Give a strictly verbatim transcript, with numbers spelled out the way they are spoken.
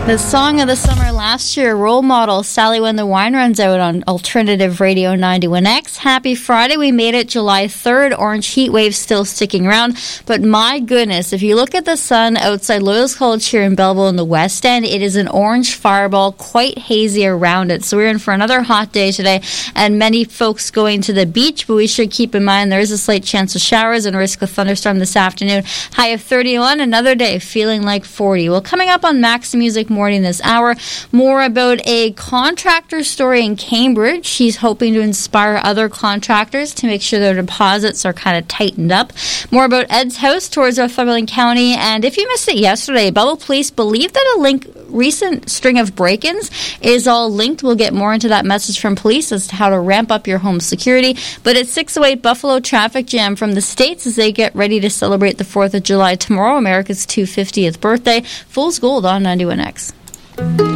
The song of the summer last year, Role Model, Sally When the Wine Runs Out on Alternative Radio ninety-one X. Happy Friday. We made it July third. Orange heat wave still sticking around. But my goodness, if you look at the sun outside Loyal's College here in Belleville in the West End, it is an orange fireball, quite hazy around it. So we're in for another hot day today, and many folks going to the beach, but we should keep in mind there is a slight chance of showers and risk of thunderstorm this afternoon. High of thirty-one, another day feeling like forty. Well, coming up on Max Music Morning this hour, more about a contractor story in Cambridge. She's hoping to inspire other contractors to make sure their deposits are kind of tightened up. More about Ed's house towards Northumberland County. And if you missed it yesterday, Belleville Police believe that a link recent string of break-ins is all linked. We'll get more into that message from police as to how to ramp up your home security. But it's six oh eight Buffalo traffic jam from the States as they get ready to celebrate the fourth of July tomorrow, America's two hundred fiftieth birthday. Fool's Gold on ninety-one X.